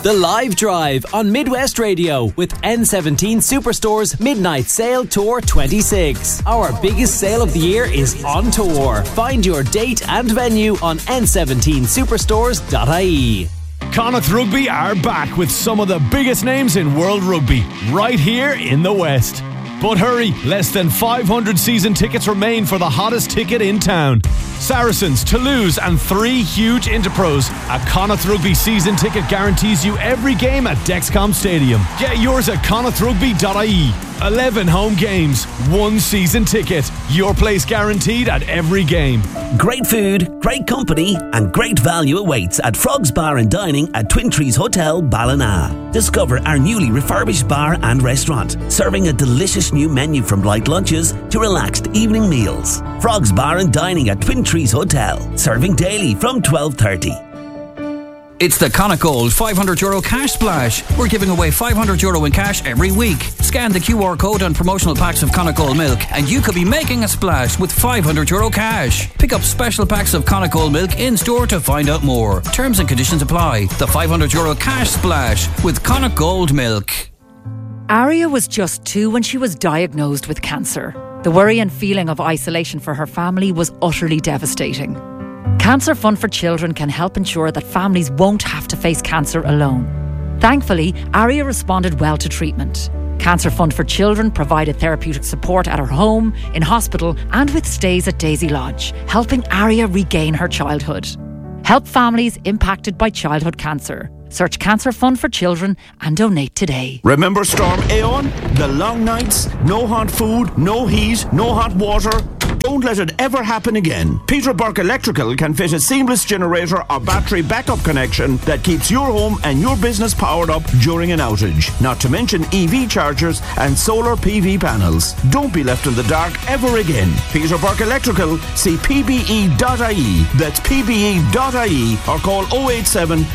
The Live Drive on Midwest Radio with N17 Superstore's Midnight Sale Tour 26. Our biggest sale of the year is on tour. Find your date and venue on n17superstores.ie. Connacht Rugby are back with some of the biggest names in world rugby right here in the West. But hurry, less than 500 season tickets remain for the hottest ticket in town. Saracens, Toulouse and 3 huge Interpros. A Connacht Rugby season ticket guarantees you every game at Dexcom Stadium. Get yours at connachtrugby.ie. 11 home games, 1 season ticket. Your place guaranteed at every game. Great food, great company and great value awaits at Frogs Bar and Dining at Twin Trees Hotel, Ballina. Discover our newly refurbished bar and restaurant, serving a delicious new menu from light lunches to relaxed evening meals. Frogs Bar and Dining at Twin Trees Hotel, serving daily from 12:30. It's the Connacht Gold €500 cash splash. We're giving away €500 in cash every week. Scan the QR code on promotional packs of Connacht Gold milk and you could be making a splash with €500 cash. Pick up special packs of Connacht Gold milk in store to find out more. Terms and conditions apply. The €500 cash splash with Connacht Gold milk. Aria was just 2 when she was diagnosed with cancer. The worry and feeling of isolation for her family was utterly devastating. Cancer Fund for Children can help ensure that families won't have to face cancer alone. Thankfully, Aria responded well to treatment. Cancer Fund for Children provided therapeutic support at her home, in hospital and with stays at Daisy Lodge, helping Aria regain her childhood. Help families impacted by childhood cancer. Search Cancer Fund for Children and donate today. Remember Storm Aeon? The long nights, no hot food, no heat, no hot water. Don't let it ever happen again. Peter Burke Electrical can fit a seamless generator or battery backup connection that keeps your home and your business powered up during an outage. Not to mention EV chargers and solar PV panels. Don't be left in the dark ever again. Peter Burke Electrical, see pbe.ie. That's pbe.ie or call 087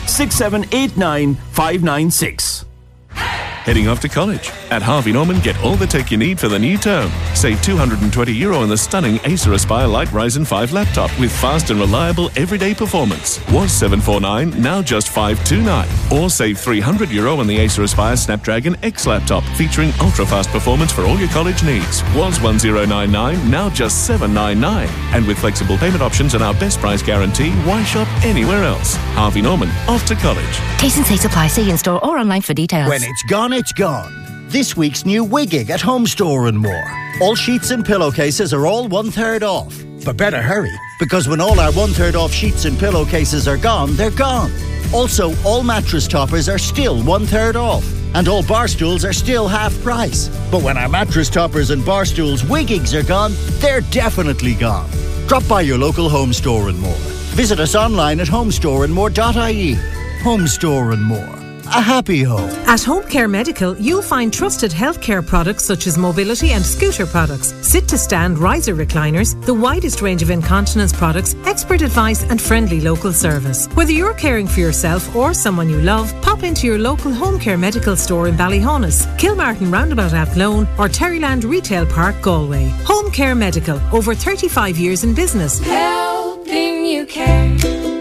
6789 596. Heading off to college? At Harvey Norman, get all the tech you need for the new term. Save €220 on the stunning Acer Aspire Light Ryzen 5 laptop with fast and reliable everyday performance. Was $749, now just $529. Or save €300 on the Acer Aspire Snapdragon X laptop featuring ultra-fast performance for all your college needs. Was $1099, now just $799. And with flexible payment options and our best price guarantee, why shop anywhere else? Harvey Norman, off to college. T&C supply. See in store or online for details. When it's gone, it's gone. This week's new Wigging at Home Store and More. All sheets and pillowcases are all 1/3 off. But better hurry, because when all our 1/3 off sheets and pillowcases are gone, they're gone. Also, all mattress toppers are still 1/3 off. And all bar stools are still half price. But when our mattress toppers and bar stools Wiggings are gone, they're definitely gone. Drop by your local Home Store and More. Visit us online at homestoreandmore.ie. Home Store and More. A happy home. At Home Care Medical, you'll find trusted healthcare products such as mobility and scooter products, sit-to-stand riser recliners, the widest range of incontinence products, expert advice and friendly local service. Whether you're caring for yourself or someone you love, pop into your local Home Care Medical store in Ballyhonus, Kilmartin Roundabout Athlone or Terryland Retail Park, Galway. Home Care Medical, over 35 years in business. Helping you care.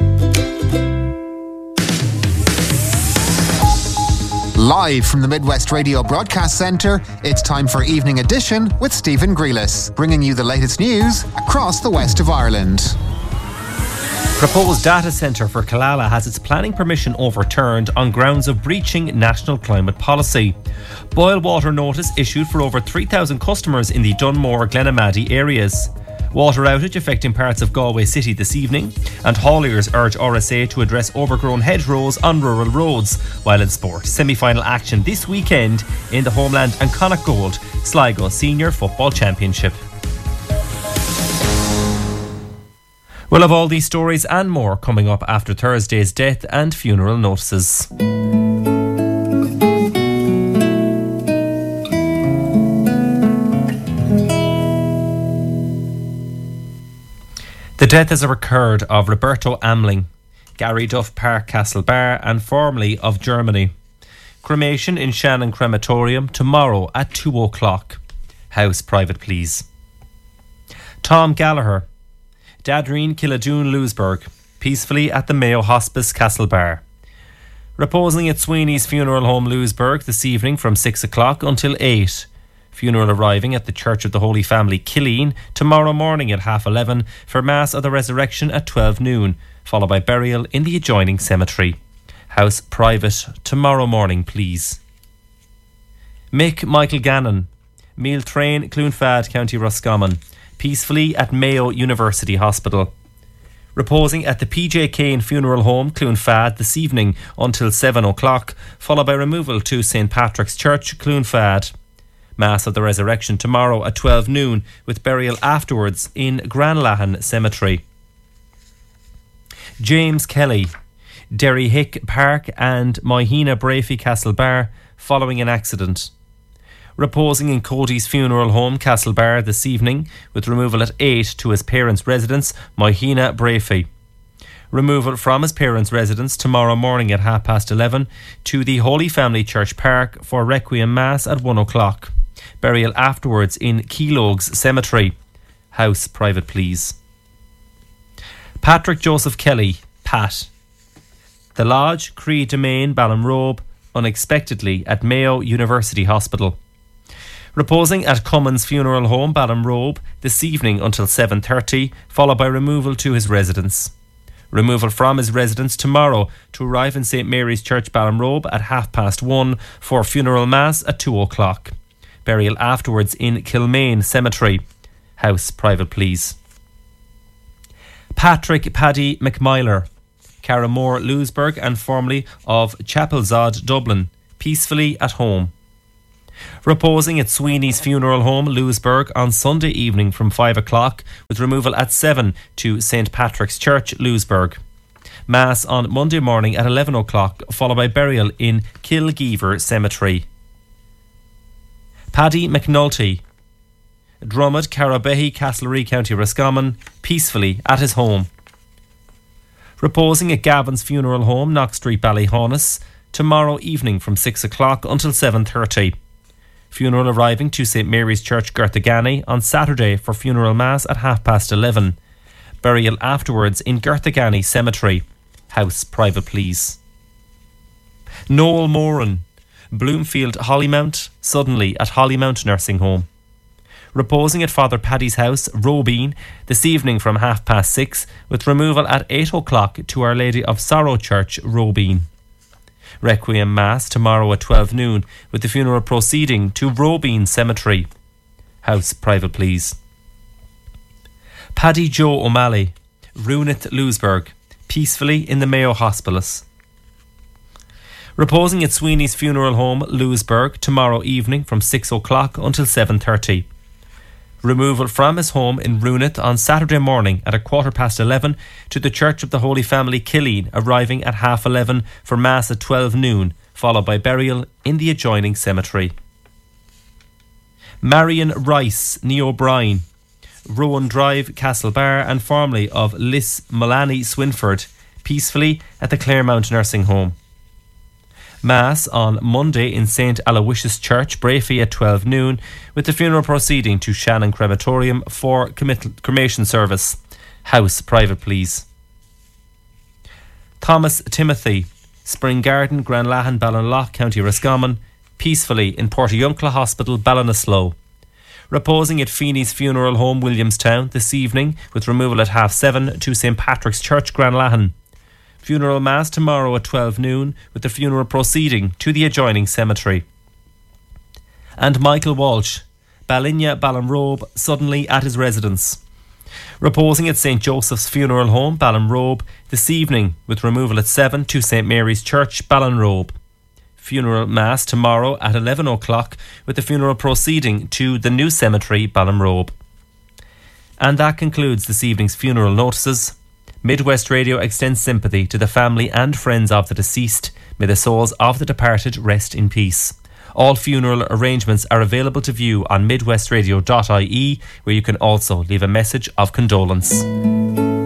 Live from the Midwest Radio Broadcast Centre, it's time for Evening Edition with Stephen Grealis, bringing you the latest news across the west of Ireland. Proposed data centre for Killala has its planning permission overturned on grounds of breaching national climate policy. Boil water notice issued for over 3,000 customers in the Dunmore, Glenamaddy areas. Water outage affecting parts of Galway City this evening, and hauliers urge RSA to address overgrown hedgerows on rural roads. While in sport, semi-final action this weekend in the Homeland and Connacht Gold Sligo Senior Football Championship. We'll have all these stories and more coming up after Thursday's death and funeral notices. The death has occurred of Roberto Amling, Gary Duff Park Castlebar and formerly of Germany. Cremation in Shannon Crematorium tomorrow at 2 o'clock. House private please. Tom Gallagher, Dadreen Killadoon Lewisburg, peacefully at the Mayo Hospice Castlebar. Reposing at Sweeney's Funeral Home, Louisburg, this evening from 6 o'clock until 8. Funeral arriving at the Church of the Holy Family, Killeen, tomorrow morning at 11:30 for Mass of the Resurrection at 12 noon, followed by burial in the adjoining cemetery. House private tomorrow morning, please. Mick Michael Gannon, Meal Train, Cloonfad, County Roscommon, peacefully at Mayo University Hospital. Reposing at the PJ Kane Funeral Home, Cloonfad, this evening until 7 o'clock, followed by removal to St Patrick's Church, Cloonfad. Mass of the Resurrection tomorrow at 12 noon, with burial afterwards in Granlahan Cemetery. James Kelly, Derry Hick Park and Moyhina Brafey Castlebar, following an accident. Reposing in Cody's Funeral Home, Castlebar, this evening, with removal at 8 to his parents' residence, Moyhina Brafey. Removal from his parents' residence tomorrow morning at 11:30 to the Holy Family Church Park for Requiem Mass at 1 o'clock. Burial afterwards in Keelogues Cemetery. House private, please. Patrick Joseph Kelly, Pat. The Lodge, Cree Domain, Ballinrobe, unexpectedly at Mayo University Hospital. Reposing at Cummins Funeral Home, Ballinrobe, this evening until 7:30, followed by removal to his residence. Removal from his residence tomorrow to arrive in St Mary's Church, Ballinrobe at 1:30 for funeral mass at 2 o'clock. Burial afterwards in Kilmaine Cemetery. House private, please. Patrick Paddy McMyler, Carramore, Louisburg, and formerly of Chapelzod, Dublin, peacefully at home. Reposing at Sweeney's Funeral Home, Louisburg, on Sunday evening from 5 o'clock, with removal at 7 to St Patrick's Church, Louisburg. Mass on Monday morning at 11 o'clock, followed by burial in Kilgeever Cemetery. Paddy McNulty, Drummond, Carabehy, Castlereagh, County Roscommon, peacefully at his home. Reposing at Gavin's Funeral Home, Knox Street, Ballyhaunis, tomorrow evening from 6 o'clock until 7:30. Funeral arriving to St Mary's Church, Gerthagany, on Saturday for funeral mass at 11:30. Burial afterwards in Gerthagany Cemetery. House private, please. Noel Moran, Bloomfield, Hollymount, suddenly at Hollymount Nursing Home. Reposing at Father Paddy's house, Robeen, this evening from 6:30, with removal at 8 o'clock to Our Lady of Sorrow Church, Robeen. Requiem Mass tomorrow at 12 noon, with the funeral proceeding to Robeen Cemetery. House private, please. Paddy Joe O'Malley, Runith, Louisburg, peacefully in the Mayo Hospice. Reposing at Sweeney's Funeral Home, Louisburg, tomorrow evening from 6 o'clock until 7:30. Removal from his home in Runith on Saturday morning at 11:15 to the Church of the Holy Family, Killeen, arriving at 11:30 for Mass at 12 noon, followed by burial in the adjoining cemetery. Marion Rice, Nee O'Brien, Rowan Drive, Castlebar, and formerly of Liss Mullaney, Swinford, peacefully at the Claremont Nursing Home. Mass on Monday in St Aloysius Church, Brafey, at 12 noon, with the funeral proceeding to Shannon Crematorium for cremation service. House private, please. Thomas Timothy, Spring Garden, Granlahan, Ballinlough, County Roscommon, peacefully in Portiuncula Hospital, Ballinasloe. Reposing at Feeney's Funeral Home, Williamstown, this evening, with removal at 7:30 to St Patrick's Church, Granlahan. Funeral Mass tomorrow at 12 noon, with the funeral proceeding to the adjoining cemetery. And Michael Walsh, Ballinya, Ballinrobe, suddenly at his residence. Reposing at St Joseph's Funeral Home, Ballinrobe, this evening, with removal at 7 to St Mary's Church, Ballinrobe. Funeral Mass tomorrow at 11 o'clock, with the funeral proceeding to the new cemetery, Ballinrobe. And that concludes this evening's funeral notices. Midwest Radio extends sympathy to the family and friends of the deceased. May the souls of the departed rest in peace. All funeral arrangements are available to view on midwestradio.ie, where you can also leave a message of condolence.